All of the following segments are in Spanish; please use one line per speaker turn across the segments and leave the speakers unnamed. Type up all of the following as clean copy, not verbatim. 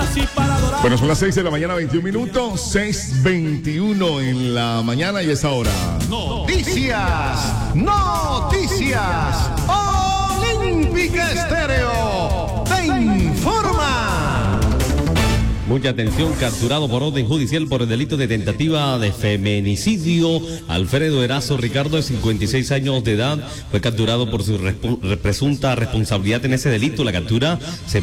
Bueno, son las 6 de la mañana, 21 minutos, 6:21 en la mañana y es ahora.
Noticias, noticias, Olímpica Estéreo te informa.
Mucha atención, capturado por orden judicial por el delito de tentativa de feminicidio. Alfredo Erazo Ricardo, de 56 años de edad, fue capturado por su presunta responsabilidad en ese delito. La captura se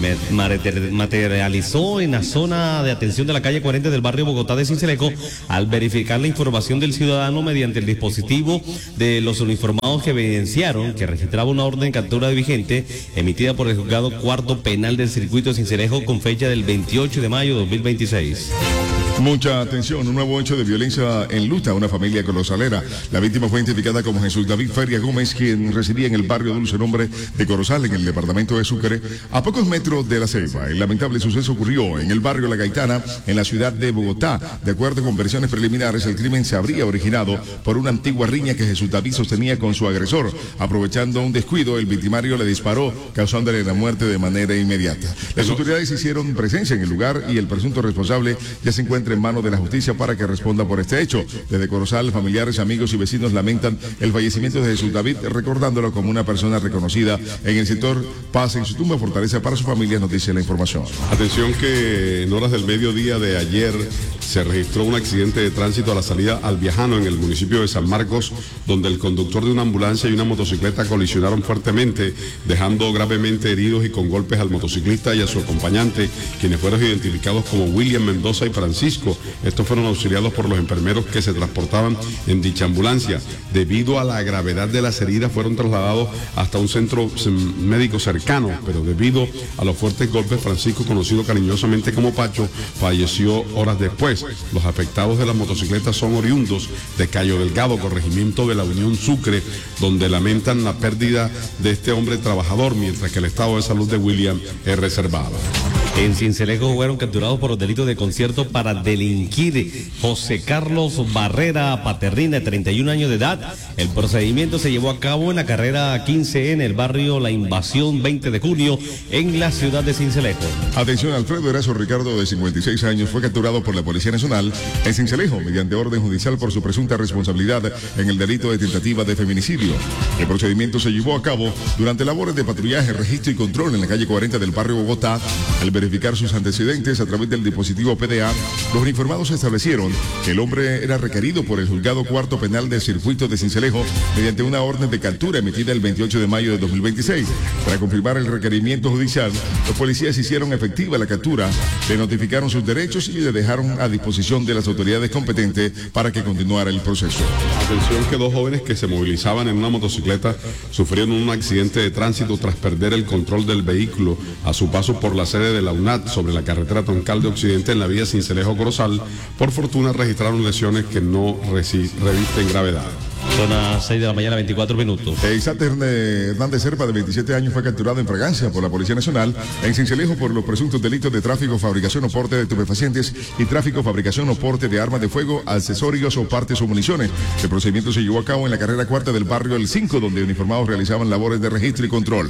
materializó en la zona de atención de la calle 40 del barrio Bogotá de Sincelejo, al verificar la información del ciudadano mediante el dispositivo de los uniformados que evidenciaron que registraba una orden de captura vigente emitida por el juzgado cuarto penal del circuito de Sincelejo con fecha del 28 de mayo 2026.
Mucha atención, un nuevo hecho de violencia enluta a una familia corosalera. La víctima fue identificada como Jesús David Feria Gómez, quien residía en el barrio Dulce Nombre de Corozal, en el departamento de Sucre, a pocos metros de La Ceiba. El lamentable suceso ocurrió en el barrio La Gaitana, en la ciudad de Bogotá. De acuerdo con versiones preliminares, el crimen se habría originado por una antigua riña que Jesús David sostenía con su agresor. Aprovechando un descuido, el victimario le disparó, causándole la muerte de manera inmediata. Las autoridades hicieron presencia en el lugar y el presunto responsable ya se encuentra en manos de la justicia para que responda por este hecho. Desde Corozal, familiares, amigos y vecinos lamentan el fallecimiento de Jesús David, recordándolo como una persona reconocida en el sector. Paz en su tumba, fortaleza para su familia, nos dice la información.
Atención que en horas del mediodía de ayer se registró un accidente de tránsito a la salida al Viajano en el municipio de San Marcos, donde el conductor de una ambulancia y una motocicleta colisionaron fuertemente, dejando gravemente heridos y con golpes al motociclista y a su acompañante, quienes fueron identificados como William Mendoza y Francisco. Estos fueron auxiliados por los enfermeros que se transportaban en dicha ambulancia. Debido a la gravedad de las heridas, fueron trasladados hasta un centro médico cercano, pero debido a los fuertes golpes, Francisco, conocido cariñosamente como Pacho, falleció horas después. Los afectados de las motocicletas son oriundos de Cayo Delgado, corregimiento de la Unión Sucre, donde lamentan la pérdida de este hombre trabajador, mientras que el estado de salud de William es reservado.
En Sincelejo fueron capturados por los delitos de concierto para delinquir José Carlos Barrera Paternina, de 31 años de edad. El procedimiento se llevó a cabo en la carrera 15 en el barrio La Invasión, 20 de junio, en la ciudad de Sincelejo.
Atención, Alfredo Erazo Ricardo, de 56 años, fue capturado por la Policía Nacional en Sincelejo mediante orden judicial por su presunta responsabilidad en el delito de tentativa de feminicidio. El procedimiento se llevó a cabo durante labores de patrullaje, registro y control en la calle 40 del barrio Bogotá. Al verificar sus antecedentes a través del dispositivo PDA, los uniformados establecieron que el hombre era requerido por el juzgado cuarto penal del circuito de Sincelejo mediante una orden de captura emitida el 28 de mayo de 2026. Para confirmar el requerimiento judicial, los policías hicieron efectiva la captura, le notificaron sus derechos y le dejaron a disposición de las autoridades competentes para que continuara el proceso.
Atención que dos jóvenes que se movilizaban en una motocicleta sufrieron un accidente de tránsito tras perder el control del vehículo a su paso por la sede de la UNAD sobre la carretera Troncal de Occidente en la vía Sincelejo-Corozal. Por fortuna registraron lesiones que no revisten gravedad.
Son las 6 de la mañana, 24 minutos.
Isater Hernández Serpa, de 27 años, fue capturado en Fragancia por la Policía Nacional en Sincelejo por los presuntos delitos de tráfico, fabricación o porte de estupefacientes y tráfico, fabricación o porte de armas de fuego, accesorios o partes o municiones. El procedimiento se llevó a cabo en la carrera cuarta del barrio El 5, donde uniformados realizaban labores de registro y control.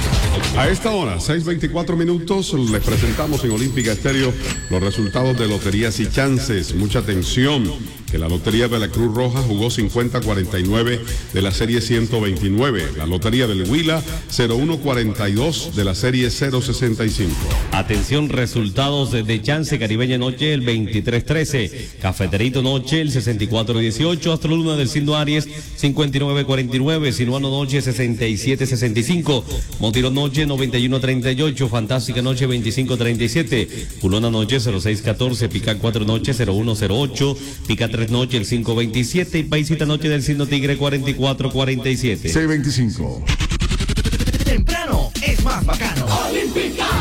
A esta hora, 6:24 minutos, les presentamos en Olímpica Estéreo los resultados de loterías y chances. Mucha atención, que la Lotería de la Cruz Roja jugó 50-49 de la serie 129. La Lotería del Huila, 01-42 de la serie 065.
Atención, resultados de Chance Caribeña Noche, el 23-13. Cafeterito Noche, el 64-18. Astroluna del signo Aries, 59-49. Sinuano Noche, 67-65. Motirón Noche, 91-38. Fantástica Noche, 25-37. Culona Noche, 06-14. Pica 4 Noche, 01-08. Pica 3 Noche, el 5-27. Y Paisita Noche del signo Tigre, 44-47.
6-25.
Temprano es más bacano.
Olímpica.